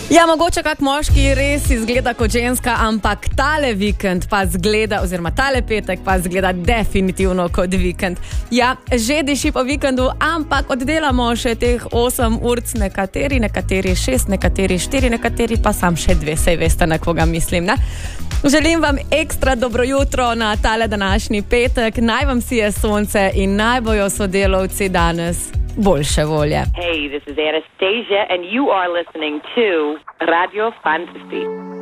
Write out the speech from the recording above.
Ja, mogoče kak moški res izgleda kot ženska, ampak tale vikend pa zgleda, oziroma tale petek pa zgleda definitivno kot vikend. Ja, že diši po vikendu, ampak oddelamo še teh 8 ur, nekateri 6, nekateri 4, nekateri pa sam še 2, sej veste, na koga mislim, ne? Želim vam ekstra dobro jutro na tale današnji petek, naj vam sije sonce in naj bojo sodelavci danes boljše volje. Hey, this is Anastasia and you are listening to Radio Fantasy.